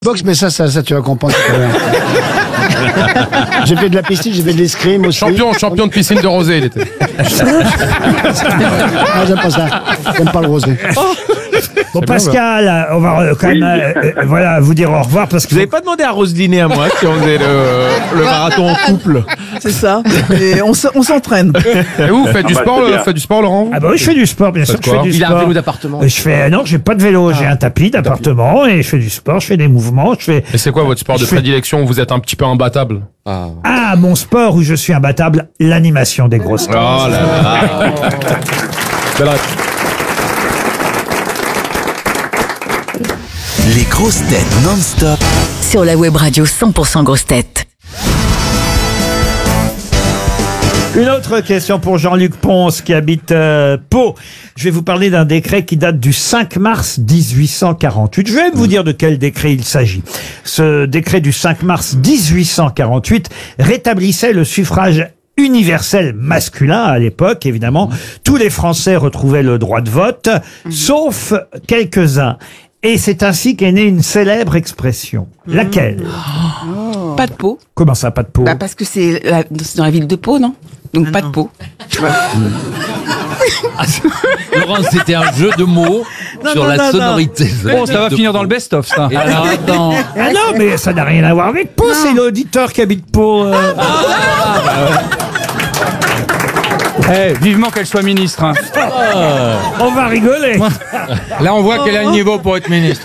Boxe, mais ça, tu vas comprendre tout à l'heure. J'ai fait de la piscine, j'ai fait de l'escrime aussi. Champion de piscine de rosé, il était. Ah, j'aime pas ça. J'aime pas le rosé. Bon, Pascal, on va quand même voilà, vous dire au revoir parce que Vous n'avez pas demandé à Roselyne et à moi si on faisait le marathon en couple. C'est ça. Et on s'entraîne. Et vous faites du sport, faites du sport, Laurent? Ah bah oui, je fais du sport, bien sûr. Je fais du Il a sport. un vélo d'appartement. Non, j'ai pas de vélo, j'ai un tapis d'appartement et je fais du sport, je fais des mouvements, Et c'est quoi votre sport de prédilection où vous êtes un petit peu imbattable? Ah, mon sport où je suis imbattable, l'animation des grosses têtes. Oh là là. Belle réponse. Les grosses têtes non-stop. Sur la web radio 100% grosses têtes. Une autre question pour Jean-Luc Ponce qui habite Pau. Je vais vous parler d'un décret qui date du 5 mars 1848. Je vais vous dire de quel décret il s'agit. Ce décret du 5 mars 1848 rétablissait le suffrage universel masculin à l'époque, évidemment. Tous les Français retrouvaient le droit de vote, sauf quelques-uns. Et c'est ainsi qu'est née une célèbre expression. Laquelle? Pas de peau. Comment ça, pas de peau? Bah parce que c'est dans la ville de Pau, non? Donc pas de peau. Laurent, c'était un jeu de mots sur la sonorité. Bon, ça va finir dans le best-of, ça. Alors attends. Ah non, mais ça n'a rien à voir avec Pau, c'est l'auditeur qui habite Pau. Vivement qu'elle soit ministre. Hein. On va rigoler. Là, on voit qu'elle a le niveau pour être ministre.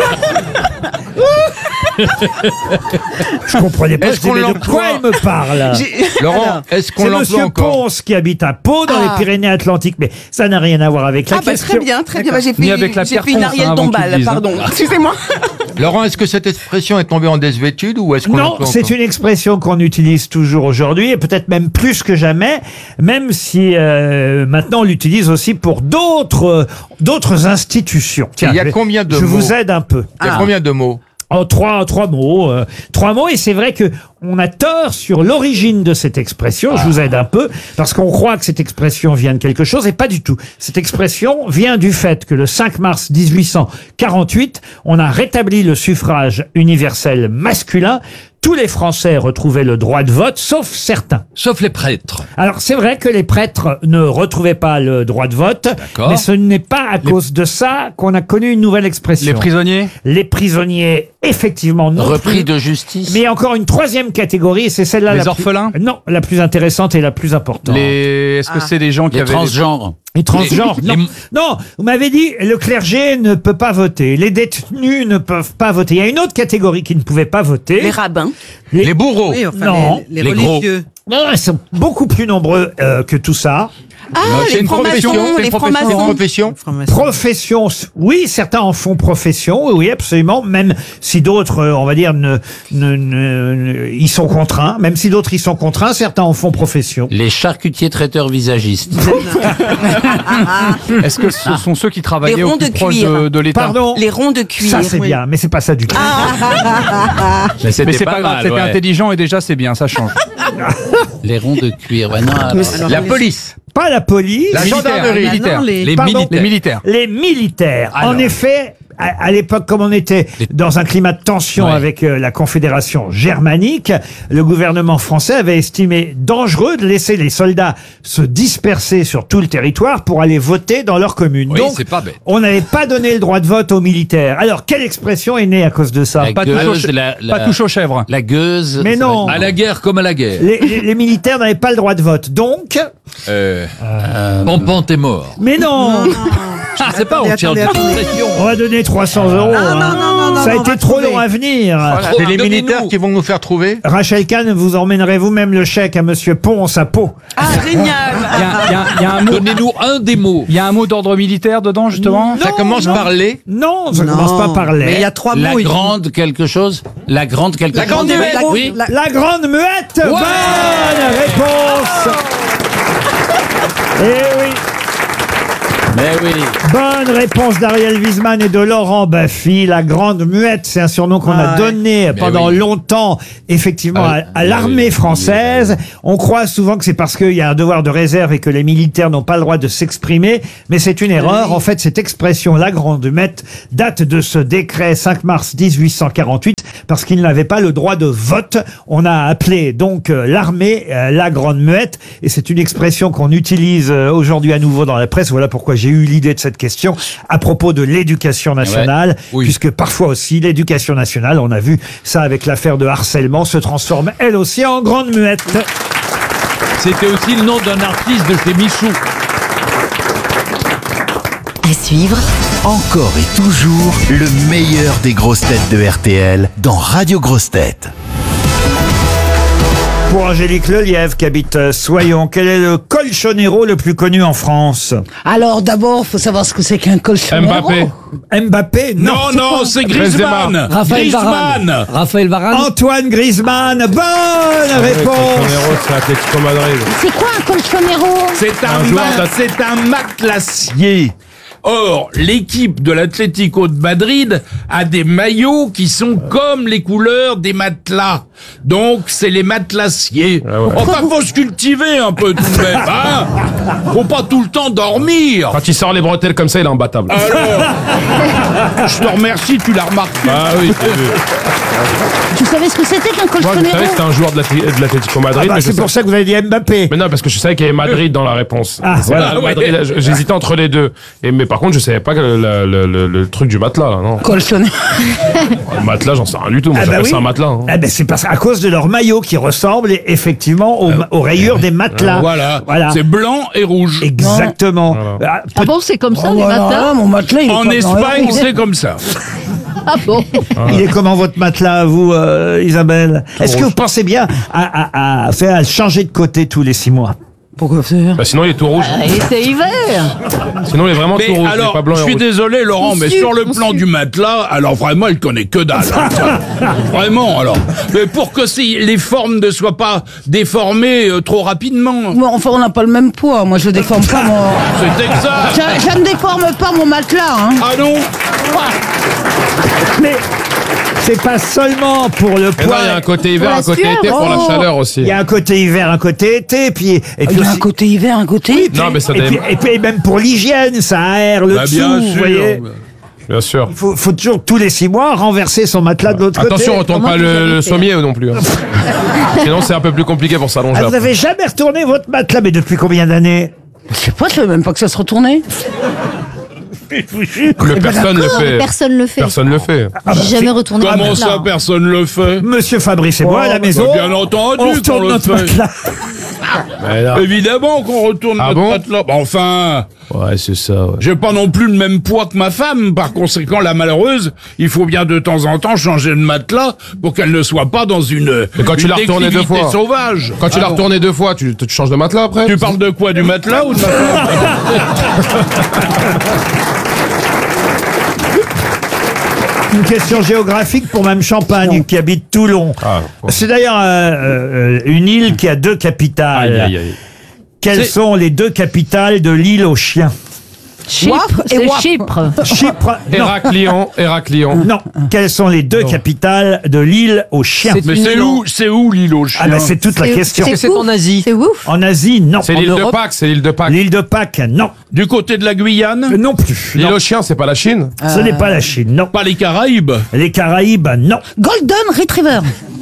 Je comprenais pas Est-ce qu'on de quoi l'emploie il me parle. Laurent, est-ce qu'on C'est l'emploie Monsieur encore? Ponce qui habite à Pau, dans les Pyrénées-Atlantiques, mais ça n'a rien à voir avec la Ah bah question. très bien. Bah, j'ai Ni avec la fait Pierre une Ponce, Ariel hein, avant Dombal, qu'ils disent, pardon. Excusez-moi. Laurent, est-ce que cette expression est tombée en désuétude ou est-ce qu'on Non, l'emploie c'est encore une expression qu'on utilise toujours aujourd'hui, et peut-être même plus que jamais, même si maintenant on l'utilise aussi pour d'autres institutions. Tiens, Il y a combien de je mots vous aide un peu. Il y a combien de mots? En trois mots, et c'est vrai que on a tort sur l'origine de cette expression. Je vous aide un peu parce qu'on croit que cette expression vient de quelque chose et pas du tout. Cette expression vient du fait que le 5 mars 1848, on a rétabli le suffrage universel masculin. Tous les Français retrouvaient le droit de vote, sauf certains. Sauf les prêtres. Alors, c'est vrai que les prêtres ne retrouvaient pas le droit de vote, D'accord. mais ce n'est pas à cause de ça qu'on a connu une nouvelle expression. Les prisonniers? Les prisonniers, effectivement, non. Repris de justice. Mais il y a encore une troisième catégorie, et c'est celle-là Les la orphelins? Non, la plus intéressante et la plus importante. Est-ce que c'est des gens qui Les avaient... transgenres. Les transgenres, non. Non, vous m'avez dit, le clergé ne peut pas voter, les détenus ne peuvent pas voter. Il y a une autre catégorie qui ne pouvait pas voter. Les rabbins. Les bourreaux. Oui, enfin, Non. les Les gros. religieux. Non, ils sont beaucoup plus nombreux que tout ça. Ah, c'est les une profession, francs-maçons, c'est les une profession. francs-maçons. Profession. Profession, oui, certains en font profession, oui, absolument, même si d'autres, on va dire, ils sont contraints, même si d'autres y sont contraints, certains en font profession. Les charcutiers traiteurs visagistes. Est-ce que ce sont ceux qui travaillaient Les au ronds plus de proche cuir. de l'État? Pardon? Les ronds de cuir. Ça, c'est bien, mais c'est pas ça du tout. Mais c'est pas grave, c'était intelligent et déjà c'est bien, ça change. Les ronds de cuir. Ouais, non, alors, La police. Pas la police. La gendarmerie. Militaires. Ah non, les Pardon. militaires. Les militaires. Les militaires. Alors. En effet, à l'époque, comme on était dans un climat de tension Ouais. avec la Confédération germanique, le gouvernement français avait estimé dangereux de laisser les soldats se disperser sur tout le territoire pour aller voter dans leur commune. Oui, Donc, c'est pas bête. on n'avait pas donné le droit de vote aux militaires. Alors, quelle expression est née à cause de ça? La Pas touche gueuse, aux- Pas touche aux chèvres. la gueuse. Mais non. À la guerre comme à la guerre. Les militaires n'avaient pas le droit de vote. Donc, Pompon, t'es mort. mais non, Je sais pas, on tire Attendez, de attendez. pression. on va donner 300 €. Ah, hein. non, Ça a on été va trop trouver. long à venir. C'est les Donnez-nous. militaires qui vont nous faire trouver. Rachel Kahn, vous emmènerez vous-même le chèque à Monsieur Ponce à Pau. Ah, génial. Il y a un mot. Donnez-nous un des mots. Il y a un mot d'ordre militaire dedans, justement? Ça commence par les. Non, ça Non. commence pas par Mais il y les. a trois La mots. grande quelque chose. La grande quelque chose. grande muette. Oui. La grande muette. Bonne réponse. Eh oui. Mais oui. Bonne réponse d'Ariel Wiesman et de Laurent Baffy. La Grande Muette, c'est un surnom qu'on a donné pendant longtemps, effectivement, à l'armée française. On croit souvent que c'est parce qu'il y a un devoir de réserve et que les militaires n'ont pas le droit de s'exprimer, mais c'est une erreur. En fait, cette expression, la Grande Muette, date de ce décret 5 mars 1848, parce qu'ils n'avaient pas le droit de vote. On a appelé donc l'armée la Grande Muette, et c'est une expression qu'on utilise aujourd'hui à nouveau dans la presse. Voilà pourquoi j'ai eu l'idée de cette question à propos de l'éducation nationale, puisque parfois aussi l'éducation nationale, on a vu ça avec l'affaire de harcèlement, se transforme elle aussi en Grande Muette. C'était aussi le nom d'un artiste de chez Michou. À suivre, Encore et toujours le meilleur des grosses têtes de RTL dans Radio Grosses Têtes. Pour Angélique Lelièvre qui habite Soyons, quel est le colchonero le plus connu en France? Alors d'abord, faut savoir ce que c'est qu'un colchonero. Mbappé? Non, Non, c'est Griezmann. Raphaël Varane. Raphaël Varane. Antoine Griezmann, bonne réponse. C'est Atlético Madrid. C'est quoi un colchonero? C'est un matelassier. Or, l'équipe de l'Atlético de Madrid a des maillots qui sont comme les couleurs des matelas. Donc, c'est les matelassiers. Enfin, faut se cultiver un peu tout de même, hein. Faut pas tout le temps dormir. Quand il sort les bretelles comme ça, il est imbattable. Alors, je te remercie, tu l'as remarqué. Ah oui, j'ai vu. Tu savais ce que c'était qu'un Moi, je colchonero? savais que c'était un joueur de l'Atlético Madrid. mais je C'est pour ça que vous avez dit Mbappé. Mais non, parce que je savais qu'il y avait Madrid dans la réponse. Ah, Voilà, ouais. Madrid, j'hésitais entre les deux. Mais par contre, je savais pas que le truc du matelas, là, non. Colchonero. Le matelas, j'en sais rien du tout. Moi, Ah bah j'appelle oui. ça un matelas. hein. Ah ben c'est à cause de leur maillot qui ressemble effectivement aux rayures des matelas. Voilà. C'est blanc et rouge. Exactement. Voilà. Ah bon, c'est comme ça les matins? Mon matelas, il est En pas dans Espagne, la- c'est comme ça. Ah bon? Il est comment votre matelas, vous, Isabelle? Est-ce que vous pensez bien à changer de côté tous les 6 mois? Pourquoi faire? Bah, sinon, il est tout rouge. Il était hiver. Sinon, il est vraiment tout Mais rouge. il est alors, pas blanc je et suis rouge. désolé, Laurent, mais Monsieur, sur le plan du matelas, alors vraiment, il connaît que dalle. hein. Vraiment, alors. Mais pour que les formes ne soient pas déformées trop rapidement. Bon, enfin, on n'a pas le même poids. Moi, je déforme pas mon... C'est exact. Je ne déforme pas mon matelas, hein. Ah non? Mais c'est pas seulement pour le Mais non, poids. il y a un côté hiver, la un côté sueur. été pour la Oh. chaleur aussi. Il y a un côté hiver, un côté été, puis et puis Il y a un aussi- côté hiver, un côté... Non, mais ça et puis même pour l'hygiène, ça aère le Bah, dessous, bien vous sûr. voyez. Bien sûr. Faut toujours tous les 6 mois renverser son matelas de l'autre côté. Attention, retourne Comment pas vous avez le fait sommier non plus. hein. Sinon, c'est un peu plus compliqué pour s'allonger. Ah, vous après. avez jamais retourné votre matelas, mais depuis combien d'années? Je sais pas, je savais même pas que ça se retournait. Mais personne le fait. Personne le fait. Personne le fait. J'ai jamais retourné Comment un ça, matelas. personne le fait? Monsieur Fabrice et moi à la maison, Bien entendu on qu'on retourne le notre fait. matelas. Mais là- Évidemment qu'on retourne Ah notre bon matelas. Bah, enfin, Ouais, c'est ça. Ouais. j'ai pas non plus le même poids que ma femme. Par conséquent, la malheureuse, il faut bien de temps en temps changer de matelas pour qu'elle ne soit pas dans une Mais quand tu une l'as retourné 2 déclivité fois. sauvage. Quand tu l'as retourné 2 fois, tu changes de matelas après? Tu parles de quoi? Du matelas ou de ma femme? Une question géographique pour Mme Champagne qui habite Toulon. Ah, bon. C'est d'ailleurs une île qui a 2 capitales. Aïe, aïe, aïe. Quelles sont les 2 capitales de l'île aux chiens? Chypre, c'est Chypre. Chypre. Non. Héraclion. Non. Quelles sont les 2 capitales de l'île aux chiens? Mais c'est où l'île aux chiens? Ah ben c'est toute la question. C'est en Asie. C'est ouf. En Asie, non. C'est En l'île de Europe, Pâques, c'est l'île de Pâques. L'île de Pâques, non. Du côté de la Guyane? Non plus. L'île Non. aux chiens, c'est pas la Chine? Ce n'est pas la Chine, non. Pas les Caraïbes? Les Caraïbes, non. Golden Retriever.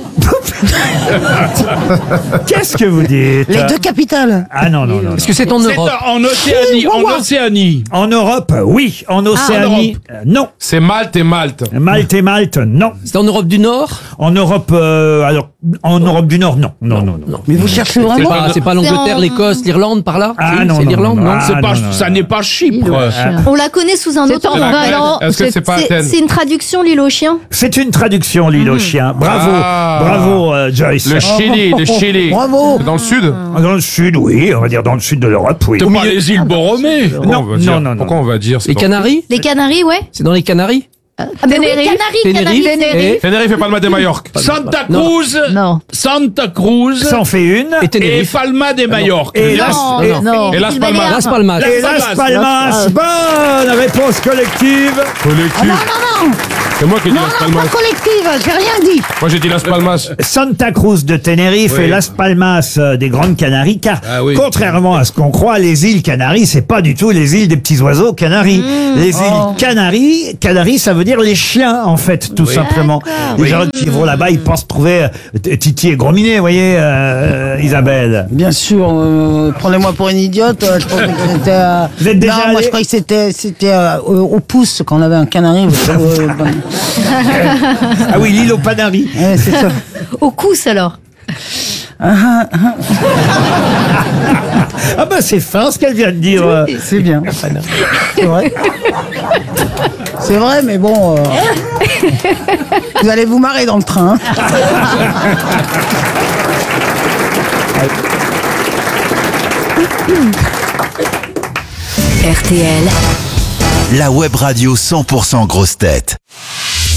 Qu'est-ce que vous dites? Les 2 capitales. Ah non, non, non. Est-ce que c'est en C'est Europe? en Océanie. En Océanie. En Europe, oui. En Océanie, non. C'est Malte et Malte. Malte et Malte, non. C'est en Europe du Nord? En Europe, alors, en Europe du Nord, non. Non, non, non. Mais vous cherchez C'est vraiment? pas l'Angleterre, C'est en- l'Écosse, l'Irlande par là? Ah Si, non, c'est non, l'Irlande, non, non? ah, C'est pas, non, ça non. n'est pas Chypre. On la connaît sous un autre C'est en nom. Athènes. Non, Est-ce que c'est pas Athènes? c'est une traduction, l'île aux chiens. C'est une traduction, l'île aux chiens. Bravo, Ah. bravo, Joyce. Le Chili, le Chili. Bravo. C'est dans le sud? Dans le sud, oui, on va dire dans le sud de l'Europe, oui. C'est pas les îles Borromées. Pourquoi Non, on va dire, non, non, non. Pourquoi on va dire Les dans- Canaries? Les Canaries, ouais. C'est dans les Canaries? Ah, mais oui, Canaries. Tenerife et Palma de Majorque. Santa Cruz. Non. Santa Cruz. Ça en fait une. Et Et Tenerife. Palma de Majorque. Et Non, Las- non. Et Las Palmas. Las Palmas. Et Las Palmas. Bonne réponse collective. Collectif. Non, C'est moi qui ai dit non, Las non, Palmas. pas collective, j'ai rien dit. Moi j'ai dit Las Palmas. Santa Cruz de Tenerife et Las Palmas des Grandes Canaries, car Ah oui. contrairement à ce qu'on croit, les îles Canaries, c'est pas du tout les îles des petits oiseaux Canaries. Les îles Canaries, ça veut dire les chiens, en fait, tout simplement. Les gens qui vont là-bas, ils pensent trouver Titi et Gros Minet, vous voyez, Isabelle. Bien sûr, prenez-moi pour une idiote. Je pensais que c'était. Vous êtes déjà non, moi allé je croyais que c'était au pouce quand on avait un canari. Ah oui, l'île aux Canaries. Ouais, c'est ça. Au cousse alors. Ah bah c'est fin ce qu'elle vient de dire. C'est bien. C'est vrai. C'est vrai, mais bon. Vous allez vous marrer dans le train. RTL, La web radio 100% grosse tête.